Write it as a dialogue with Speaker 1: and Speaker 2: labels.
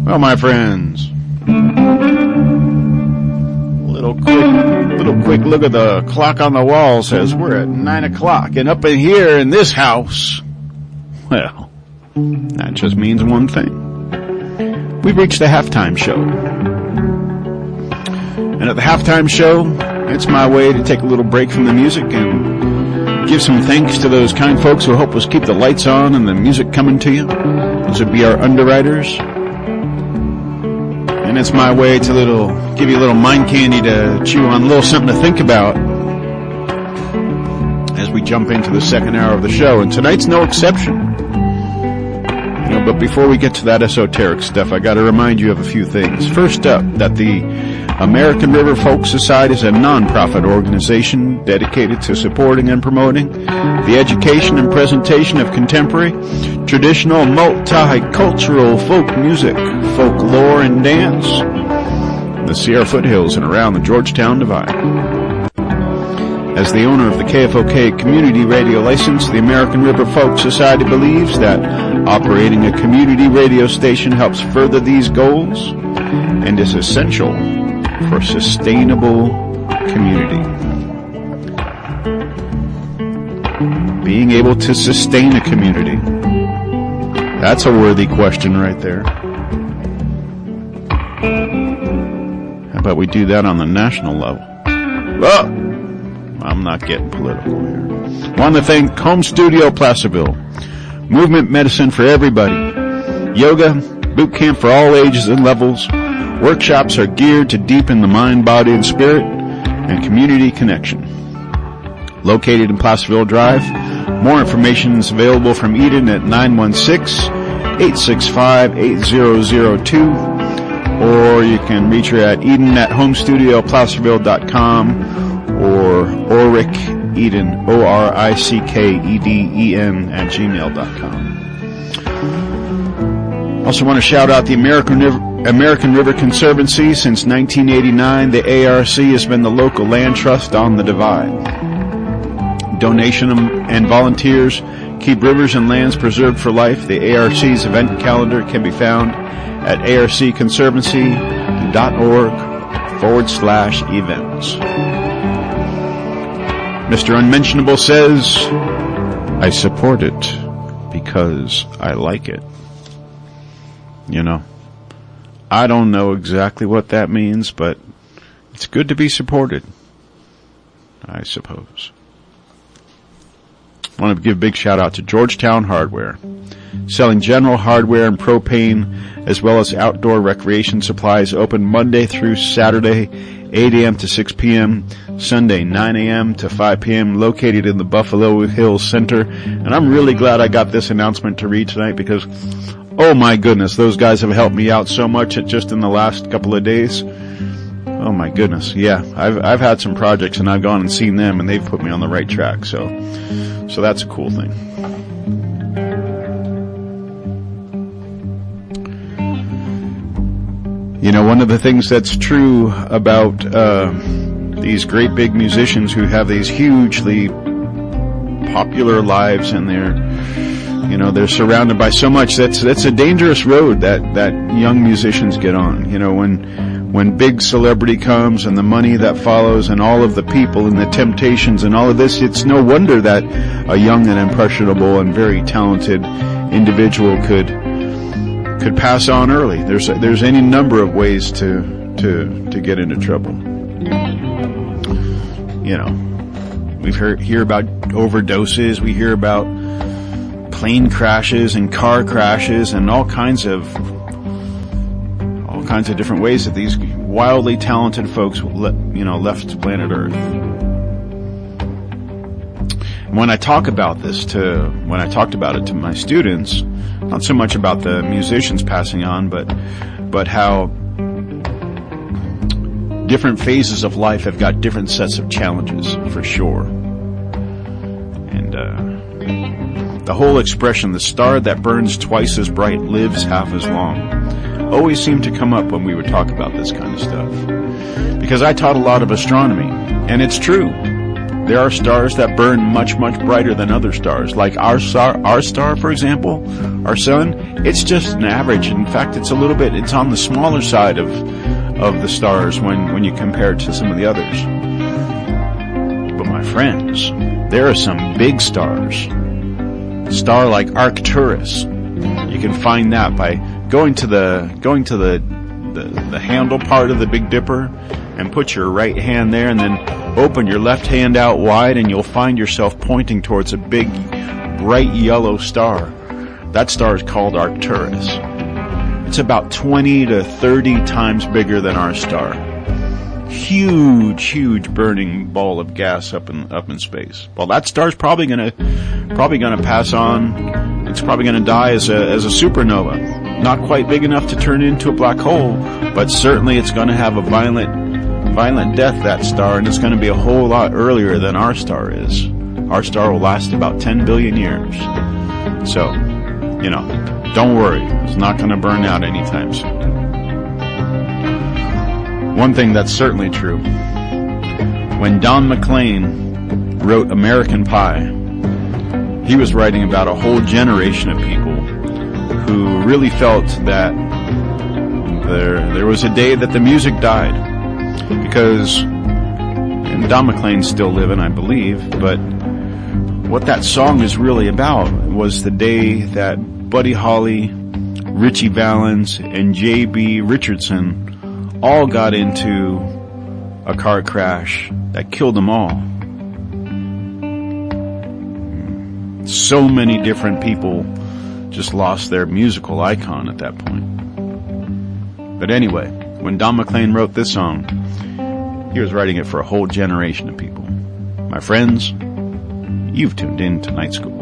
Speaker 1: Well, my friends, little quick look at the clock on the wall says we're at 9 o'clock, and up in here in this house, well, that just means one thing. We've reached the halftime show. And at the halftime show, it's my way to take a little break from the music and give some thanks to those kind folks who help us keep the lights on and the music coming to you. Those would be our underwriters. And it's my way to give you a little mind candy to chew on, a little something to think about as we jump into the second hour of the show. And tonight's no exception. But before we get to that esoteric stuff, I got to remind you of a few things. First up, that the American River Folk Society is a non-profit organization dedicated to supporting and promoting the education and presentation of contemporary, traditional, multicultural folk music, folklore, and dance in the Sierra foothills and around the Georgetown Divide. As the owner of the KFOK community radio license, the American River Folk Society believes that operating a community radio station helps further these goals and is essential for sustainable community. Being able to sustain a community, that's a worthy question right there. How about we do that on the national level? Well, I'm not getting political here. Want to thank Home Studio Placerville. Movement medicine for everybody. Yoga, boot camp for all ages and levels. Workshops are geared to deepen the mind, body, and spirit, and community connection. Located in Placerville Drive. More information is available from Eden at 916-865-8002, or you can reach her at Eden at homestudioplacerville.com, or Orick Eden, ORICKEDEN at gmail.com. Also want to shout out the American River Conservancy. Since 1989, the ARC has been the local land trust on the Divide. Donation and volunteers keep rivers and lands preserved for life. The ARC's event calendar can be found at arcconservancy.org/events. Mr. Unmentionable says, I support it because I like it. You know, I don't know exactly what that means, but it's good to be supported, I suppose. I want to give a big shout out to Georgetown Hardware, selling general hardware and propane, as well as outdoor recreation supplies, open Monday through Saturday, 8 a.m. to 6 p.m., Sunday, 9 a.m. to 5 p.m., located in the Buffalo Hills Center. And I'm really glad I got this announcement to read tonight because, oh my goodness, those guys have helped me out so much just in the last couple of days. Oh my goodness, yeah. I've had some projects and I've gone and seen them and they've put me on the right track. So that's a cool thing. You know, one of the things that's true about these great big musicians who have these hugely popular lives, and they're surrounded by so much, that's a dangerous road that young musicians get on. You know, when big celebrity comes and the money that follows and all of the people and the temptations and all of this, it's no wonder that a young and impressionable and very talented individual could pass on early. There's any number of ways to get into trouble. You know, we hear about overdoses, we hear about plane crashes and car crashes and all kinds of different ways that these wildly talented folks left planet Earth. When I talked about it to my students, not so much about the musicians passing on, but how different phases of life have got different sets of challenges, for sure. And the whole expression, the star that burns twice as bright lives half as long, always seemed to come up when we would talk about this kind of stuff. Because I taught a lot of astronomy, and it's true. There are stars that burn much, much brighter than other stars. Like our star, for example, our sun, it's just an average. In fact, it's on the smaller side of the stars when you compare it to some of the others. But my friends, there are some big stars. A star like Arcturus. You can find that by going to the handle part of the Big Dipper and put your right hand there and then open your left hand out wide and you'll find yourself pointing towards a big, bright yellow star. That star is called Arcturus. It's about 20 to 30 times bigger than our star. Huge burning ball of gas up in space. Well, that star's probably gonna pass on. It's probably gonna die as a supernova. Not quite big enough to turn into a black hole, but certainly it's gonna have a violent death, that star, and it's gonna be a whole lot earlier than our star is. Our star will last about 10 billion years. So, don't worry. It's not gonna burn out anytime soon. One thing that's certainly true. When Don McLean wrote American Pie, he was writing about a whole generation of people who really felt that there was a day that the music died. Because, and Don McLean's still living, I believe, but what that song is really about was the day that Buddy Holly, Ritchie Valens, and J.B. Richardson all got into a car crash that killed them all. So many different people just lost their musical icon at that point. But anyway, when Don McLean wrote this song, he was writing it for a whole generation of people. My friends, you've tuned in to Night School.